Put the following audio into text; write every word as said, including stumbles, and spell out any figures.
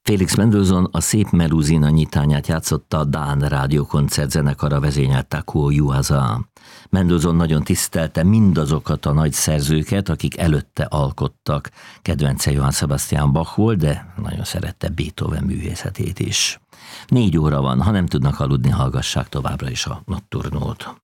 Félix Mendelssohn a Szép Meluzina nyitányát játszotta a Dán Rádiókoncert zenekara vezényelt Takuo Yuasa. Mendelssohn nagyon tisztelte mindazokat a nagy szerzőket, akik előtte alkottak. Kedvence Johann Sebastian Bach volt, de nagyon szerette Beethoven művészetét is. Négy óra van, ha nem tudnak aludni, hallgassák továbbra is a Notturnót.